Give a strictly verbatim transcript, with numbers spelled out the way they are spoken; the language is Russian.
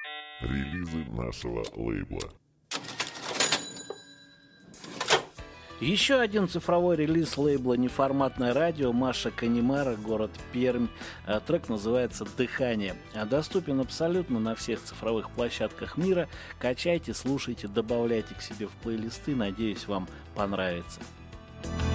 Релизы нашего лейбла. Еще один цифровой релиз лейбла «Неформатное радио» Маша Канемара, город Пермь. Трек называется «Дыхание». Доступен абсолютно на всех цифровых площадках мира. Качайте, слушайте, добавляйте к себе в плейлисты. Надеюсь, вам понравится.